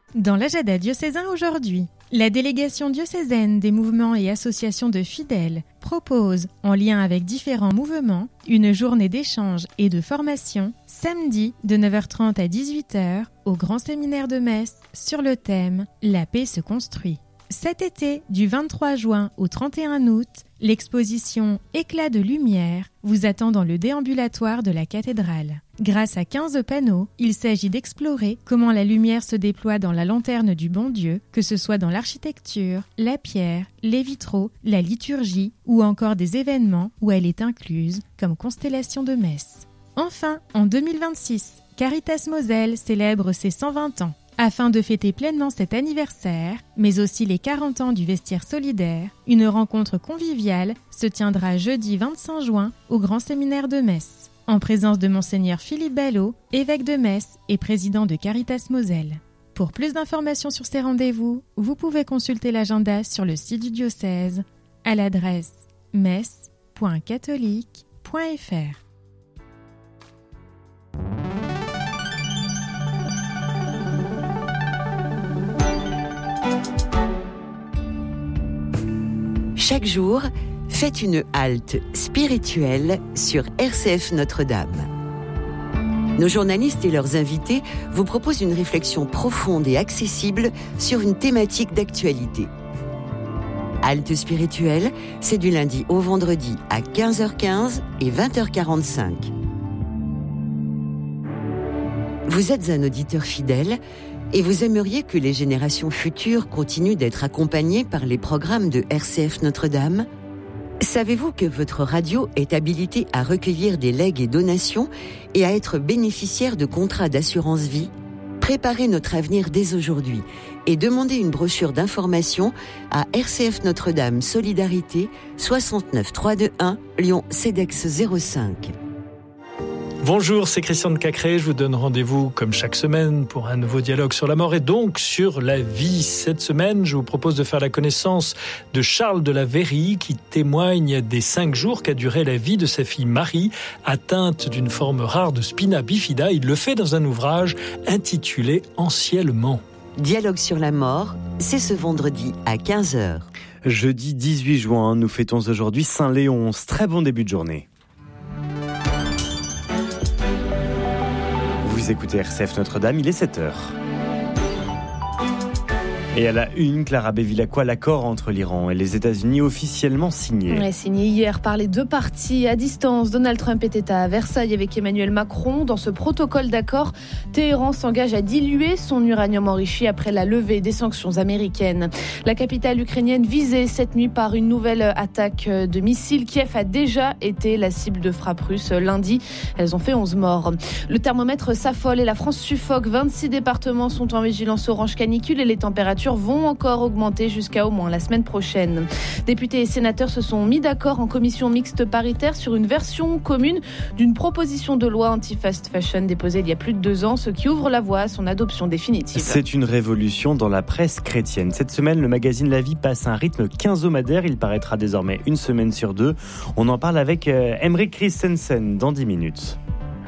Dans l'agenda diocésain aujourd'hui, la délégation diocésaine des mouvements et associations de fidèles propose, en lien avec différents mouvements, une journée d'échange et de formation samedi de 9h30 à 18h au Grand Séminaire de Metz sur le thème « La paix se construit ». Cet été, du 23 juin au 31 août, l'exposition Éclat de lumière vous attend dans le déambulatoire de la cathédrale. Grâce à 15 panneaux, il s'agit d'explorer comment la lumière se déploie dans la lanterne du bon Dieu, que ce soit dans l'architecture, la pierre, les vitraux, la liturgie ou encore des événements où elle est incluse, comme Constellation de Metz. Enfin, en 2026, Caritas Moselle célèbre ses 120 ans. Afin de fêter pleinement cet anniversaire, mais aussi les 40 ans du vestiaire solidaire, une rencontre conviviale se tiendra jeudi 25 juin au Grand Séminaire de Metz, en présence de Monseigneur Philippe Ballot, évêque de Metz et président de Caritas Moselle. Pour plus d'informations sur ces rendez-vous, vous pouvez consulter l'agenda sur le site du diocèse à l'adresse metz.catholique.fr. Chaque jour, faites une halte spirituelle sur RCF Notre-Dame. Nos journalistes et leurs invités vous proposent une réflexion profonde et accessible sur une thématique d'actualité. Halte spirituelle, c'est du lundi au vendredi à 15h15 et 20h45. Vous êtes un auditeur fidèle et vous aimeriez que les générations futures continuent d'être accompagnées par les programmes de RCF Notre-Dame ? Savez-vous que votre radio est habilitée à recueillir des legs et donations et à être bénéficiaire de contrats d'assurance vie ? Préparez notre avenir dès aujourd'hui et demandez une brochure d'information à RCF Notre-Dame Solidarité 69 321 Lyon CEDEX 05. Bonjour, c'est Christian de Cacré. Je vous donne rendez-vous comme chaque semaine pour un nouveau dialogue sur la mort et donc sur la vie. Cette semaine, je vous propose de faire la connaissance de Charles de la Verrie qui témoigne des 5 jours qu'a duré la vie de sa fille Marie, atteinte d'une forme rare de spina bifida. Il le fait dans un ouvrage intitulé « Anciennement ». Dialogue sur la mort, c'est ce vendredi à 15h. Jeudi 18 juin, nous fêtons aujourd'hui Saint-Léonce. Très bon début de journée. Vous écoutez RCF Notre-Dame, il est 7h. Et à la une, Clara Bevilacqua, l'accord entre l'Iran et les États-Unis officiellement signé. Ouais, signé hier par les deux parties à distance. Donald Trump était à Versailles avec Emmanuel Macron. Dans ce protocole d'accord, Téhéran s'engage à diluer son uranium enrichi après la levée des sanctions américaines. La capitale ukrainienne visée cette nuit par une nouvelle attaque de missiles. Kiev a déjà été la cible de frappes russes lundi. Elles ont fait 11 morts. Le thermomètre s'affole et la France suffoque. 26 départements sont en vigilance orange canicule et les températures vont encore augmenter jusqu'à au moins la semaine prochaine. Députés et sénateurs se sont mis d'accord en commission mixte paritaire sur une version commune d'une proposition de loi anti-fast fashion déposée il y a plus de 2 ans, ce qui ouvre la voie à son adoption définitive. C'est une révolution dans la presse chrétienne. Cette semaine, le magazine La Vie passe à un rythme quinzomadaire. Il paraîtra désormais une semaine sur 2. On en parle avec Emmerich Christensen dans 10 minutes.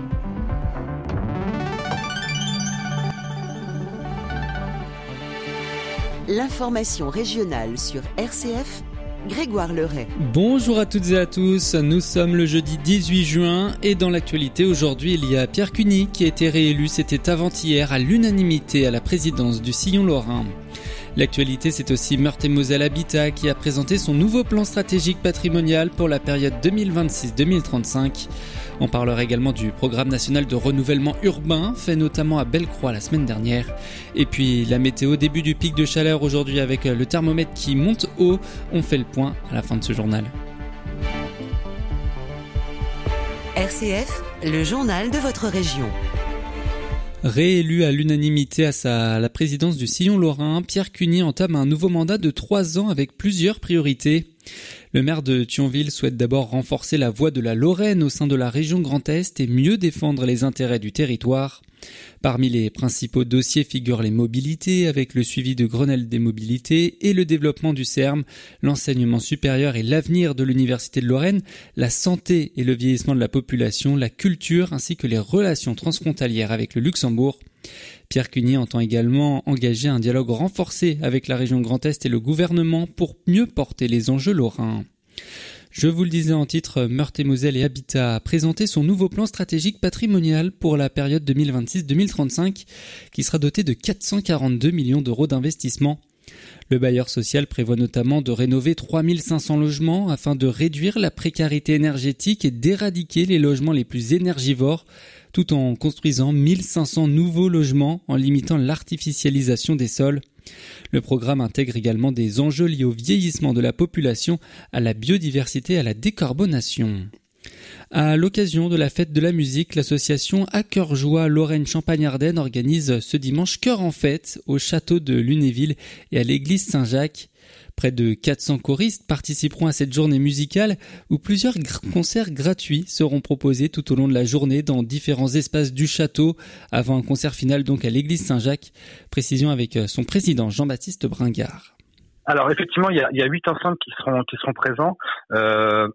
L'information régionale sur RCF, Grégoire Leray. Bonjour à toutes et à tous, nous sommes le jeudi 18 juin et dans l'actualité aujourd'hui il y a Pierre Cuny qui a été réélu, c'était avant-hier à l'unanimité à la présidence du Sillon Lorrain. L'actualité, c'est aussi Meurthe-et-Moselle Habitat qui a présenté son nouveau plan stratégique patrimonial pour la période 2026-2035. On parlera également du programme national de renouvellement urbain, fait notamment à Bellecroix la semaine dernière. Et puis la météo, début du pic de chaleur aujourd'hui avec le thermomètre qui monte haut. On fait le point à la fin de ce journal. RCF, le journal de votre région. Réélu à l'unanimité à la présidence du Sillon Lorrain, Pierre Cuny entame un nouveau mandat de 3 ans avec plusieurs priorités. Le maire de Thionville souhaite d'abord renforcer la voix de la Lorraine au sein de la région Grand Est et mieux défendre les intérêts du territoire. Parmi les principaux dossiers figurent les mobilités, avec le suivi de Grenelle des mobilités et le développement du CERM, l'enseignement supérieur et l'avenir de l'Université de Lorraine, la santé et le vieillissement de la population, la culture ainsi que les relations transfrontalières avec le Luxembourg. Pierre Cuny entend également engager un dialogue renforcé avec la région Grand Est et le gouvernement pour mieux porter les enjeux lorrains. Je vous le disais en titre, Meurthe-et-Moselle et Habitat a présenté son nouveau plan stratégique patrimonial pour la période 2026-2035 qui sera doté de 442 millions d'euros d'investissement. Le bailleur social prévoit notamment de rénover 3500 logements afin de réduire la précarité énergétique et d'éradiquer les logements les plus énergivores tout en construisant 1500 nouveaux logements en limitant l'artificialisation des sols. Le programme intègre également des enjeux liés au vieillissement de la population, à la biodiversité et à la décarbonation. À l'occasion de la fête de la musique, l'association À Cœur Joie Lorraine Champagne-Ardenne organise ce dimanche Cœur en fête au château de Lunéville et à l'église Saint-Jacques. Près de 400 choristes participeront à cette journée musicale où plusieurs concerts gratuits seront proposés tout au long de la journée dans différents espaces du château avant un concert final donc à l'église Saint-Jacques. Précision avec son président Jean-Baptiste Bringard. Alors effectivement, il y a 8 ensembles qui seront présents. Un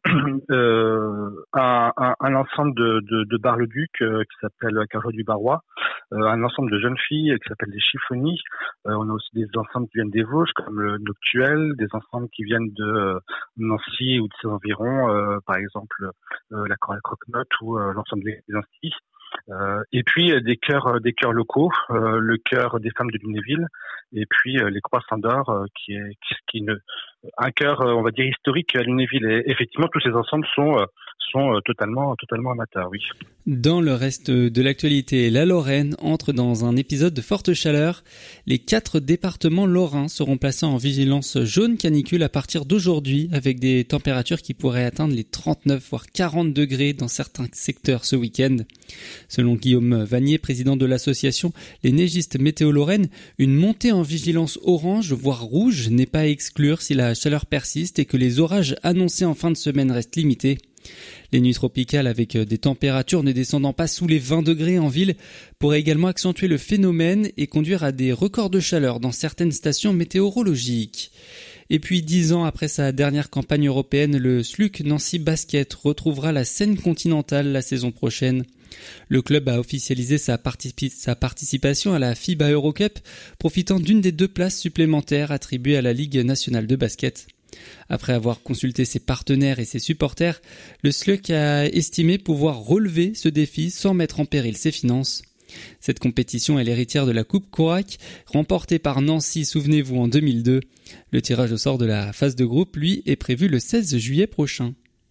ensemble de Bar-le-Duc qui s'appelle À Cœur Joie du Barrois, un ensemble de jeunes filles qui s'appelle les Chiffonies. On a aussi des ensembles qui viennent des Vosges comme le Noctuel, des ensembles qui viennent de Nancy ou de ses environs, par exemple la chorale Croque-Note ou l'ensemble des Instituts. Et puis des chœurs locaux, le chœur des femmes de Lunéville, et puis les Croissants d'Or, qui est un chœur, on va dire, historique à Lunéville. Et effectivement, tous ces ensembles sont totalement amateurs, oui. Dans le reste de l'actualité, la Lorraine entre dans un épisode de forte chaleur. Les 4 départements lorrains seront placés en vigilance jaune canicule à partir d'aujourd'hui, avec des températures qui pourraient atteindre les 39 voire 40 degrés dans certains secteurs ce week-end. Selon Guillaume Vanier, président de l'association Les Neigistes Météo Lorraine, une montée en vigilance orange voire rouge n'est pas à exclure si la chaleur persiste et que les orages annoncés en fin de semaine restent limités. Les nuits tropicales avec des températures ne descendant pas sous les 20 degrés en ville pourraient également accentuer le phénomène et conduire à des records de chaleur dans certaines stations météorologiques. Et puis 10 ans après sa dernière campagne européenne, le SLUC Nancy Basket retrouvera la scène continentale la saison prochaine. Le club a officialisé sa participation à la FIBA Eurocup, profitant d'une des 2 places supplémentaires attribuées à la Ligue nationale de basket. Après avoir consulté ses partenaires et ses supporters, le SLUC a estimé pouvoir relever ce défi sans mettre en péril ses finances. Cette compétition est l'héritière de la Coupe Corac, remportée par Nancy, souvenez-vous, en 2002. Le tirage au sort de la phase de groupe, lui, est prévu le 16 juillet prochain.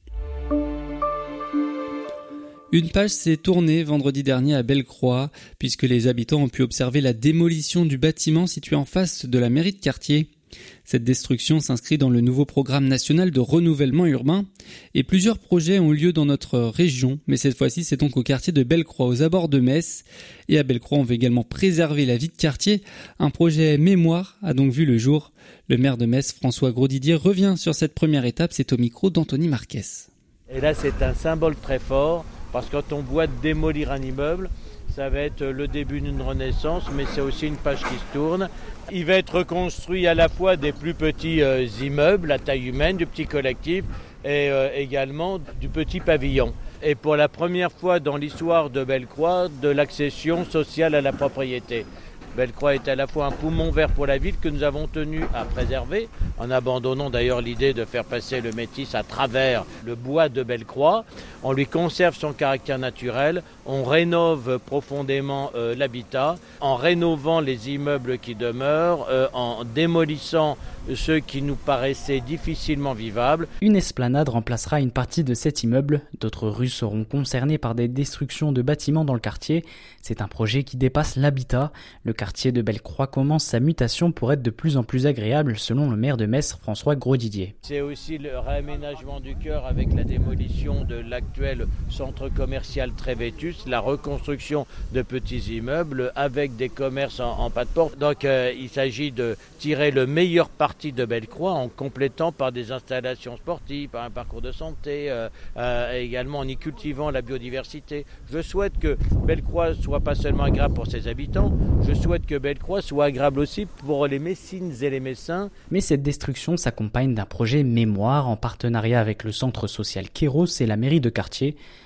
Une page s'est tournée vendredi dernier à Bellecroix, puisque les habitants ont pu observer la démolition du bâtiment situé en face de la mairie de quartier. Cette destruction s'inscrit dans le nouveau programme national de renouvellement urbain et plusieurs projets ont lieu dans notre région, mais cette fois-ci c'est donc au quartier de Bellecroix aux abords de Metz. Et à Bellecroix on veut également préserver la vie de quartier. Un projet mémoire a donc vu le jour. Le maire de Metz, François Grosdidier, revient sur cette première étape, c'est au micro d'Anthony Marquez. Et là c'est un symbole très fort parce que quand on voit démolir un immeuble, ça va être le début d'une renaissance, mais c'est aussi une page qui se tourne. Il va être reconstruit à la fois des plus petits immeubles à taille humaine, du petit collectif et également du petit pavillon. Et pour la première fois dans l'histoire de Bellecroix, de l'accession sociale à la propriété. Bellecroix est à la fois un poumon vert pour la ville que nous avons tenu à préserver, en abandonnant d'ailleurs l'idée de faire passer le métis à travers le bois de Bellecroix. On lui conserve son caractère naturel, on rénove profondément l'habitat, en rénovant les immeubles qui demeurent, en démolissant ceux qui nous paraissaient difficilement vivables. Une esplanade remplacera une partie de cet immeuble. D'autres rues seront concernées par des destructions de bâtiments dans le quartier. C'est un projet qui dépasse l'habitat. Le quartier de Bellecroix commence sa mutation pour être de plus en plus agréable, selon le maire de Metz, François Grosdidier. C'est aussi le réaménagement du cœur avec la démolition de l'actuel centre commercial Trévétus, la reconstruction de petits immeubles avec des commerces en pas de porte. Donc il s'agit de tirer le meilleur parti de Bellecroix en complétant par des installations sportives, par un parcours de santé, également en y cultivant la biodiversité. Je souhaite que Bellecroix soit pas seulement agréable pour ses habitants, je souhaite que Bellecroix soit agréable aussi pour les Messines et les Messins. Mais cette destruction s'accompagne d'un projet mémoire en partenariat avec le centre social Kéros et la mairie de quartier.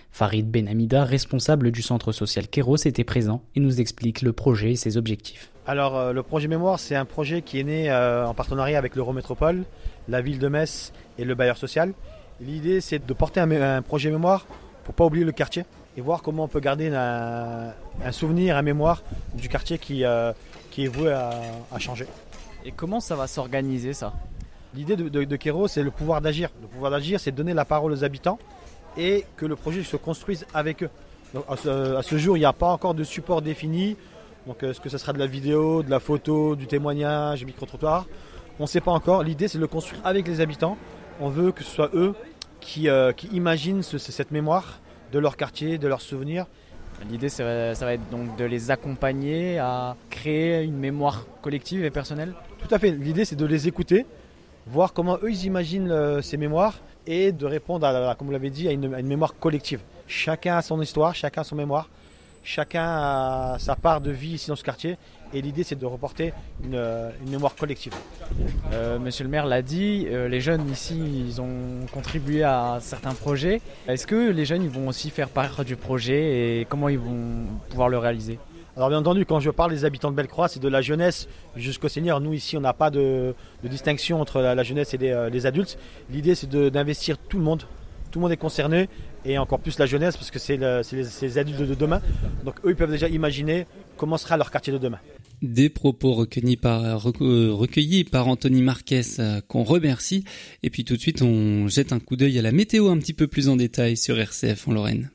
Farid Benhamida, responsable du centre social Kéros, était présent et nous explique le projet et ses objectifs. Alors le projet Mémoire, c'est un projet qui est né en partenariat avec l'Eurométropole, la ville de Metz et le bailleur social. L'idée, c'est de porter un projet Mémoire pour ne pas oublier le quartier et voir comment on peut garder un souvenir, un mémoire du quartier qui est voué à changer. Et comment ça va s'organiser, ça ? L'idée de Kéros, c'est le pouvoir d'agir. Le pouvoir d'agir, c'est de donner la parole aux habitants et que le projet se construise avec eux. Donc, à ce jour, il n'y a pas encore de support défini. Donc, est-ce que ce sera de la vidéo, de la photo, du témoignage, du micro-trottoir ? On ne sait pas encore. L'idée, c'est de le construire avec les habitants. On veut que ce soit eux qui imaginent cette mémoire de leur quartier, de leurs souvenirs. L'idée, ça va être donc de les accompagner à créer une mémoire collective et personnelle ? Tout à fait. L'idée, c'est de les écouter, voir comment eux, ils imaginent ces mémoires et de répondre, comme vous l'avez dit, à une mémoire collective. Chacun a son histoire, chacun a son mémoire, chacun a sa part de vie ici dans ce quartier. Et l'idée, c'est de reporter une mémoire collective. Monsieur le maire l'a dit, les jeunes ici, ils ont contribué à certains projets. Est-ce que les jeunes ils vont aussi faire part du projet et comment ils vont pouvoir le réaliser ? Alors bien entendu, quand je parle des habitants de Bellecroix, c'est de la jeunesse jusqu'aux seniors. Nous ici, on n'a pas de distinction entre la jeunesse et les adultes. L'idée, c'est d'investir tout le monde. Tout le monde est concerné et encore plus la jeunesse parce que c'est les adultes de demain. Donc eux, ils peuvent déjà imaginer comment sera leur quartier de demain. Des propos recueillis par Anthony Marquez qu'on remercie. Et puis tout de suite, on jette un coup d'œil à la météo un petit peu plus en détail sur RCF en Lorraine.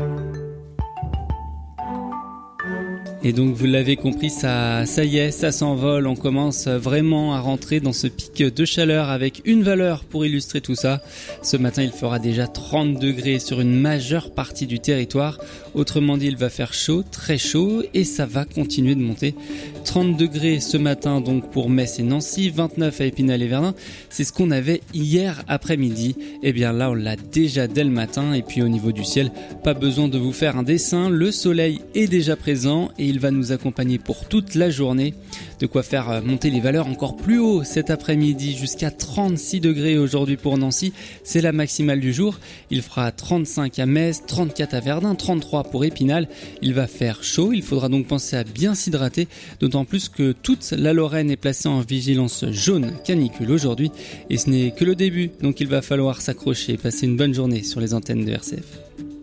Et donc vous l'avez compris, ça y est, ça s'envole, on commence vraiment à rentrer dans ce pic de chaleur avec une valeur pour illustrer tout ça. Ce matin il fera déjà 30 degrés sur une majeure partie du territoire, autrement dit il va faire chaud, très chaud et ça va continuer de monter. 30 degrés ce matin donc pour Metz et Nancy, 29 à Épinal et Verdun, c'est ce qu'on avait hier après-midi. Et bien là on l'a déjà dès le matin et puis au niveau du ciel, pas besoin de vous faire un dessin, le soleil est déjà présent et il va nous accompagner pour toute la journée. De quoi faire monter les valeurs encore plus haut cet après-midi jusqu'à 36 degrés aujourd'hui pour Nancy. C'est la maximale du jour. Il fera 35 à Metz, 34 à Verdun, 33 pour Épinal. Il va faire chaud. Il faudra donc penser à bien s'hydrater. D'autant plus que toute la Lorraine est placée en vigilance jaune canicule aujourd'hui. Et ce n'est que le début. Donc il va falloir s'accrocher et passer une bonne journée sur les antennes de RCF.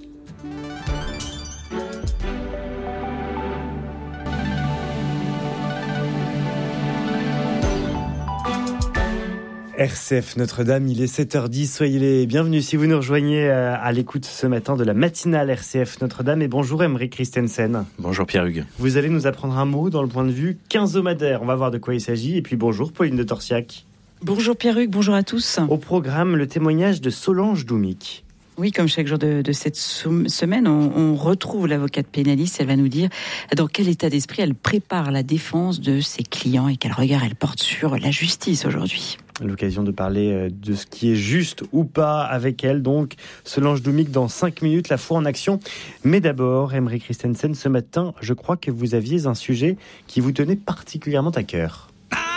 RCF Notre-Dame, il est 7h10, soyez les bienvenus si vous nous rejoignez à l'écoute ce matin de la matinale RCF Notre-Dame. Et bonjour Aymeric Christensen. Bonjour Pierre-Hugues. Vous allez nous apprendre un mot dans le point de vue quinzomadaire, on va voir de quoi il s'agit. Et puis bonjour Pauline de Torsiac. Bonjour Pierre-Hugues, bonjour à tous. Au programme, le témoignage de Solange Doumic. Oui, comme chaque jour de cette semaine, on retrouve l'avocate pénaliste. Elle va nous dire dans quel état d'esprit elle prépare la défense de ses clients et quel regard elle porte sur la justice aujourd'hui. L'occasion de parler de ce qui est juste ou pas avec elle. Donc, Solange Doumic dans 5 minutes, la foi en action. Mais d'abord, Aymeric Christensen, ce matin, je crois que vous aviez un sujet qui vous tenait particulièrement à cœur.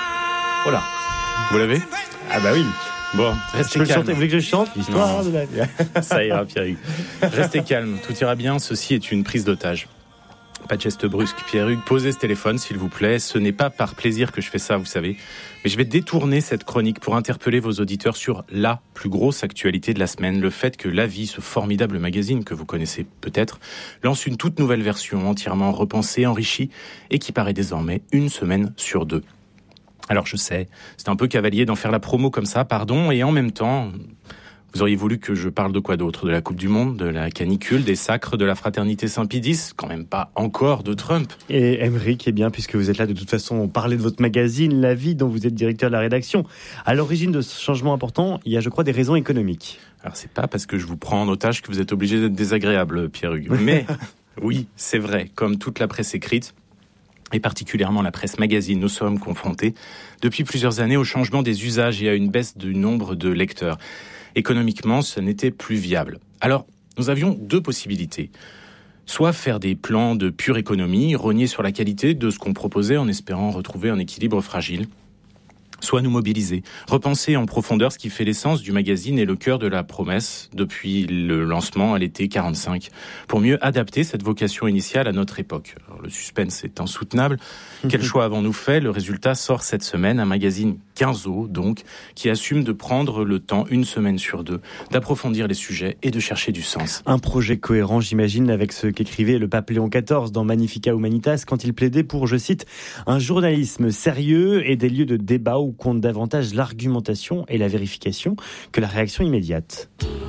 Voilà. Vous l'avez ? Ah bah oui. Bon, restez calme. Vous voulez que je chante l'histoire de la vie ? Ça ira, Pierre-Hugues. Restez calme, tout ira bien. Ceci est une prise d'otage. Pas de geste brusque, Pierre-Hugues. Posez ce téléphone, s'il vous plaît. Ce n'est pas par plaisir que je fais ça, vous savez. Mais je vais détourner cette chronique pour interpeller vos auditeurs sur la plus grosse actualité de la semaine. Le fait que La Vie, ce formidable magazine que vous connaissez peut-être, lance une toute nouvelle version entièrement repensée, enrichie et qui paraît désormais une semaine sur 2. Alors je sais, c'est un peu cavalier d'en faire la promo comme ça, pardon, et en même temps, vous auriez voulu que je parle de quoi d'autre ? De la Coupe du Monde, de la canicule, des sacres, de la fraternité Saint-Pédis, quand même pas encore de Trump. Et Aymeric, eh bien, puisque vous êtes là de toute façon, parler de votre magazine, La Vie, dont vous êtes directeur de la rédaction. À l'origine de ce changement important, il y a, je crois, des raisons économiques. Alors c'est pas parce que je vous prends en otage que vous êtes obligé d'être désagréable, Pierre-Hugues. Mais oui, c'est vrai, comme toute la presse écrite, et particulièrement la presse magazine, nous sommes confrontés depuis plusieurs années au changement des usages et à une baisse du nombre de lecteurs. Économiquement, ce n'était plus viable. Alors, nous avions 2 possibilités. Soit faire des plans de pure économie, rogner sur la qualité de ce qu'on proposait en espérant retrouver un équilibre fragile. soit nous mobiliser, repenser en profondeur ce qui fait l'essence du magazine et le cœur de la promesse depuis le lancement à l'été 45, pour mieux adapter cette vocation initiale à notre époque. Alors, le suspense est insoutenable. Quel choix avons-nous fait ? Le résultat sort cette semaine, un magazine 15 donc, qui assume de prendre le temps, une semaine sur 2, d'approfondir les sujets et de chercher du sens. Un projet cohérent, j'imagine, avec ce qu'écrivait le pape Léon XIV dans Magnificat Humanitas quand il plaidait pour, je cite, un journalisme sérieux et des lieux de débat où compte davantage l'argumentation et la vérification que la réaction immédiate.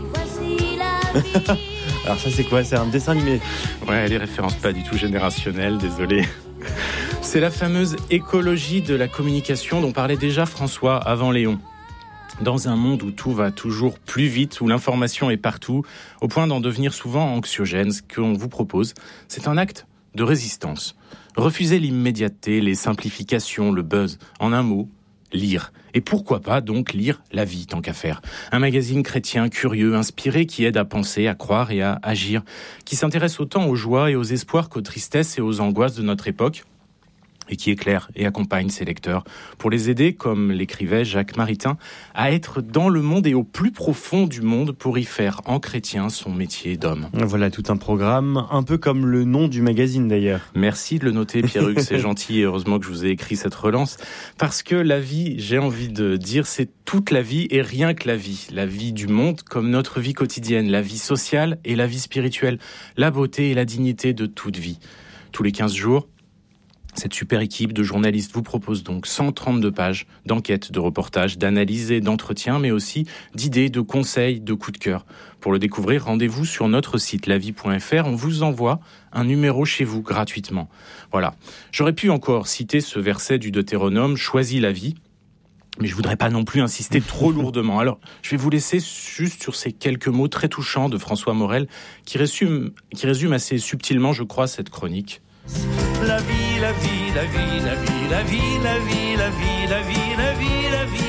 Alors ça c'est quoi ? C'est un dessin animé ? Ouais, les références pas du tout générationnelles, désolé. C'est la fameuse écologie de la communication dont parlait déjà François avant Léon. Dans un monde où tout va toujours plus vite, où l'information est partout, au point d'en devenir souvent anxiogène, ce qu'on vous propose, c'est un acte de résistance. Refuser l'immédiateté, les simplifications, le buzz. En un mot, lire. Et pourquoi pas donc lire La Vie, tant qu'à faire. Un magazine chrétien curieux, inspiré, qui aide à penser, à croire et à agir, qui s'intéresse autant aux joies et aux espoirs qu'aux tristesses et aux angoisses de notre époque, et qui éclaire et accompagne ses lecteurs pour les aider, comme l'écrivait Jacques Maritain, à être dans le monde et au plus profond du monde pour y faire en chrétien son métier d'homme. Voilà tout un programme, un peu comme le nom du magazine d'ailleurs. Merci de le noter, Pierre-Hugues, c'est gentil et heureusement que je vous ai écrit cette relance, parce que la vie, j'ai envie de dire, c'est toute la vie et rien que la vie du monde comme notre vie quotidienne, la vie sociale et la vie spirituelle, la beauté et la dignité de toute vie. Tous les 15 jours, cette super équipe de journalistes vous propose donc 132 pages d'enquêtes, de reportages, d'analyses et d'entretiens, mais aussi d'idées, de conseils, de coups de cœur. Pour le découvrir, rendez-vous sur notre site lavie.fr. On vous envoie un numéro chez vous gratuitement. Voilà. J'aurais pu encore citer ce verset du Deutéronome « Choisis la vie ». Mais je voudrais pas non plus insister trop lourdement. Alors, je vais vous laisser juste sur ces quelques mots très touchants de François Morel qui résume assez subtilement, je crois, cette chronique. La vie, la vie, la vie, la vie, la vie, la vie, la vie, la vie, la vie, la vie,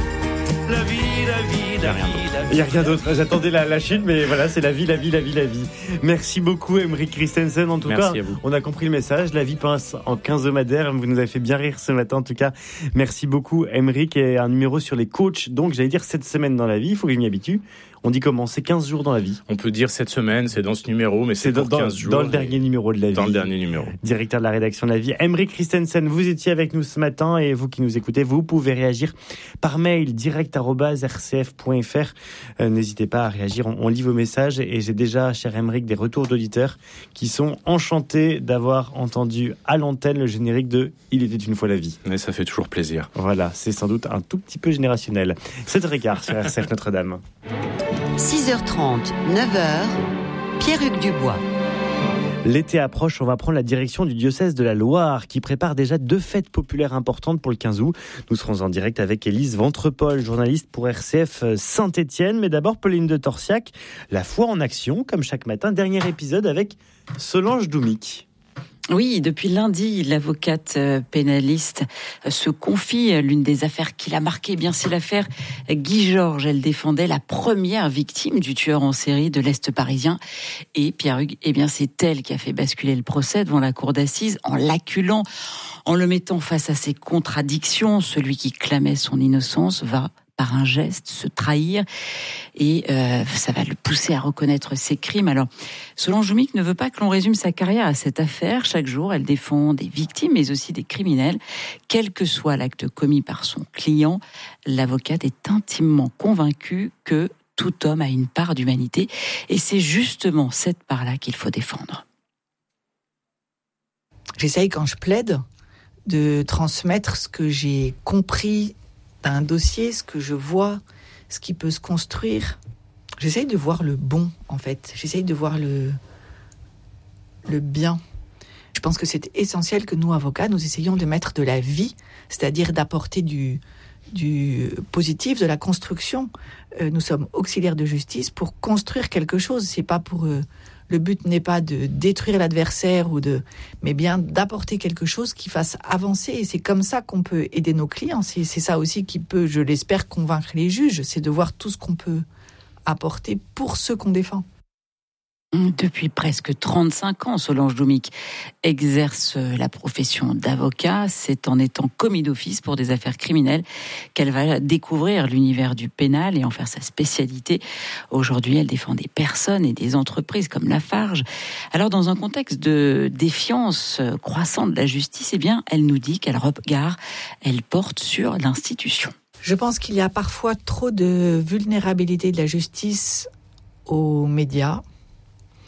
la vie, la vie, la vie. Il n'y a rien d'autre. J'attendais la chute, mais voilà, c'est la vie, la vie, la vie, la vie. Merci beaucoup, Aymeric Christensen. En tout cas, on a compris le message. La vie passe en quinzomadaire. Vous nous avez fait bien rire ce matin, en tout cas. Merci beaucoup, Aymeric. Et un numéro sur les coachs. Donc, j'allais dire 7 semaines dans la vie. Il faut que je m'y habitue. On dit comment ? C'est 15 jours dans la vie. On peut dire cette semaine, c'est dans ce numéro, mais c'est pour 15 jours. Dans le dernier numéro de la vie. Dans le dernier numéro. Directeur de la rédaction de la vie, Aymeric Christensen, vous étiez avec nous ce matin et vous qui nous écoutez, vous pouvez réagir par mail direct@rcf.fr. N'hésitez pas à réagir, on lit vos messages et j'ai déjà, cher Aymeric, des retours d'auditeurs qui sont enchantés d'avoir entendu à l'antenne le générique de Il était une fois la vie. Mais ça fait toujours plaisir. Voilà, c'est sans doute un tout petit peu générationnel. 7h15 sur RCF Notre-Dame. 6h30, 9h, Pierre-Hugues Dubois. L'été approche, on va prendre la direction du diocèse de la Loire qui prépare déjà 2 fêtes populaires importantes pour le 15 août. Nous serons en direct avec Élise Ventrepol, journaliste pour RCF Saint-Étienne. Mais d'abord, Pauline de Torsiac, la foi en action, comme chaque matin. Dernier épisode avec Solange Doumic. Oui, depuis lundi, l'avocate pénaliste se confie. L'une des affaires qui l'a marquée, bien c'est l'affaire Guy Georges. Elle défendait la première victime du tueur en série de l'Est parisien. Et Pierre-Hugues, eh bien c'est elle qui a fait basculer le procès devant la cour d'assises en l'acculant, en le mettant face à ses contradictions. Celui qui clamait son innocence va par un geste, se trahir et ça va le pousser à reconnaître ses crimes. Alors, Solange Doumic ne veut pas que l'on résume sa carrière à cette affaire. Chaque jour, elle défend des victimes, mais aussi des criminels. Quel que soit l'acte commis par son client, l'avocate est intimement convaincue que tout homme a une part d'humanité et c'est justement cette part-là qu'il faut défendre. J'essaye, quand je plaide, de transmettre ce que j'ai compris d'un dossier, ce que je vois, ce qui peut se construire. J'essaye de voir le bon, en fait. J'essaye de voir le bien. Je pense que c'est essentiel que nous, avocats, nous essayions de mettre de la vie, c'est-à-dire d'apporter du positif, de la construction. Nous sommes auxiliaires de justice pour construire quelque chose. C'est pas pour... le but n'est pas de détruire l'adversaire mais bien d'apporter quelque chose qui fasse avancer. Et c'est comme ça qu'on peut aider nos clients. C'est ça aussi qui peut, je l'espère, convaincre les juges. C'est de voir tout ce qu'on peut apporter pour ceux qu'on défend. Depuis presque 35 ans, Solange Doumic exerce la profession d'avocat. C'est en étant commis d'office pour des affaires criminelles qu'elle va découvrir l'univers du pénal et en faire sa spécialité. Aujourd'hui, elle défend des personnes et des entreprises comme Lafarge. Alors, dans un contexte de défiance croissante de la justice, elle nous dit quel regard elle porte sur l'institution. Je pense qu'il y a parfois trop de vulnérabilité de la justice aux médias.